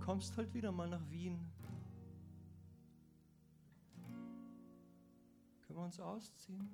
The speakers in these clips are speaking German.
kommst halt wieder mal nach Wien. Können wir uns ausziehen?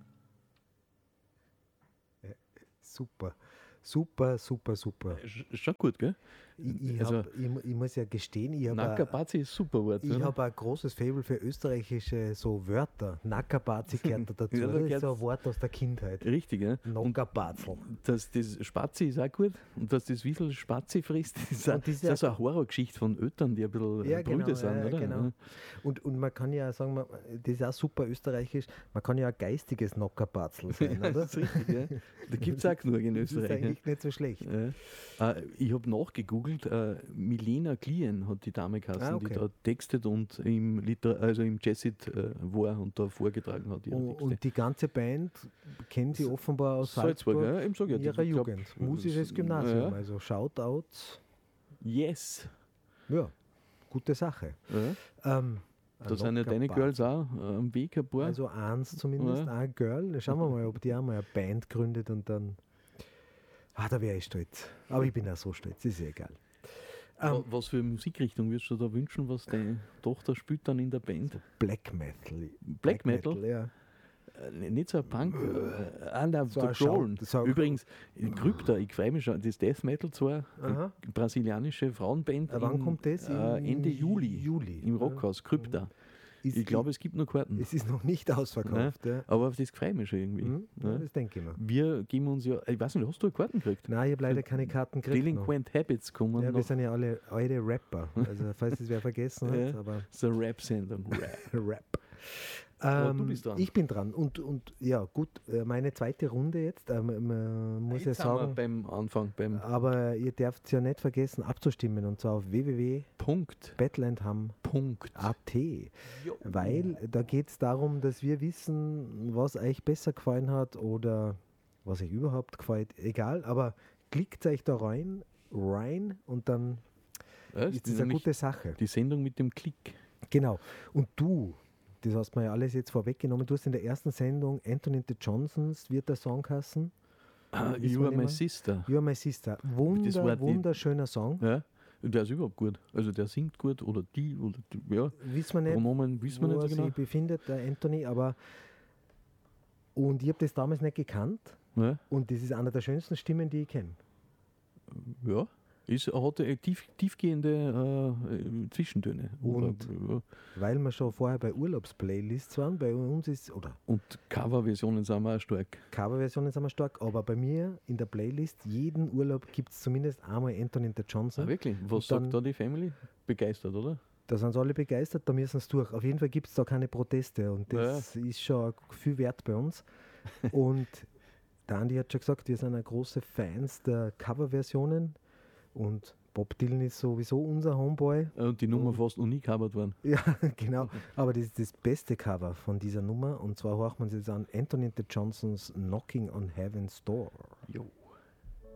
Super. Super. Schon gut, gell? Ich muss ja gestehen, ich Nackerbazi ist super Wort. Ich habe ein großes Faible für österreichische so Wörter. Nackerbazi gehört da dazu. Ja, das ist so ein Wort aus der Kindheit. Richtig, ja. Nackerbazel. Das Spazi ist auch gut. Und dass das Wiesel Spazi frisst, ist auch so eine Horrorgeschichte von Eltern, die ein bisschen Brüder sind, oder? Genau. Und man kann ja sagen, das ist auch super österreichisch, man kann ja ein geistiges Nackerbazel sein, oder? Das ist richtig, ja. Da gibt es auch genug in Das ist Österreich. eigentlich nicht so schlecht. Ja. Ich habe nachgegoogelt, Milena Glien hat die Dame geheißen, die da textet und im Jazzit war und da vorgetragen hat. Und die ganze Band kennen sie offenbar aus Salzburg, Salzburg ja, im Sag ja, in ihrer Jugend. Musisches Gymnasium, ja. also Shoutouts. Yes. Ja, gute Sache. Ja. Da sind ja deine Girls auch am Weg ein paar. Also eins zumindest, ein Girl. Schauen wir mal, ob die auch mal eine Band gründet und dann... da wäre ich stolz. Aber ich bin auch so stolz, ist ja egal. Was für Musikrichtung würdest du da wünschen, was deine Tochter spielt dann in der Band? Black Metal. Black Metal? Ja. Nicht so ein Punk, So so ein Grollen. Shout- Übrigens, Krypta, ich freue mich schon, das Death Metal zwar, Aha. brasilianische Frauenband. Wann kommt das? Ende Juli. Im Rockhaus, Krypta. Ich glaube, es gibt noch Karten. Es ist noch nicht ausverkauft. Ja. Aber auf das freue ich mich schon irgendwie. Ja, das denke ich mir. Wir geben uns ja, ich weiß nicht, hast du Karten gekriegt? Nein, ich habe leider keine Karten gekriegt. Delinquent Habits kommen Ja, noch. wir sind ja alle alte Rapper. Also falls das wer vergessen hat. Ja, Aber so eine Rap-Sendung. Rap. Du bist dran. Ich bin dran. Und ja, gut, meine zweite Runde jetzt. Man muss ja sagen. Beim Anfang. Aber ihr dürft ja nicht vergessen abzustimmen und zwar auf www.badlandham.at. Weil da geht es darum, dass wir wissen, was euch besser gefallen hat oder was euch überhaupt gefällt. Egal, aber klickt euch da rein und dann ist das eine gute Sache. Die Sendung mit dem Klick. Genau. Und du, das hast mir ja alles jetzt vorweggenommen, du hast in der ersten Sendung Anthony the Johnsons, wird der Song heißen. You Are My Sister. You Are My Sister. Wunderschöner Song. Ja, der ist überhaupt gut. Also der singt gut oder die, ja. Wissen wir nicht, Pronomen wissen wir wo nicht er so genau. sich befindet, der Anthony, aber und ich habe das damals nicht gekannt Ja. und das ist eine der schönsten Stimmen, die ich kenne. Ja. Hat tiefgehende Zwischentöne. Und weil wir schon vorher bei Urlaubsplaylists waren, bei uns ist, oder und Coverversionen sind wir auch stark. Coverversionen sind wir stark, aber bei mir in der Playlist, jeden Urlaub gibt es zumindest einmal Anthony the Johnson. Wirklich? Was sagt da die Family? Begeistert, oder? Da sind sie alle begeistert, da müssen sie durch. Auf jeden Fall gibt es da keine Proteste und das ist schon viel wert bei uns. Und der Andi hat schon gesagt, wir sind ja große Fans der Coverversionen. Und Bob Dylan ist sowieso unser Homeboy. Und die Nummer fast noch nie gecovert worden. Ja, genau. Aber das ist das beste Cover von dieser Nummer. Und zwar horcht man sich jetzt an Anthony the Johnsons Knocking on Heaven's Door. Jo.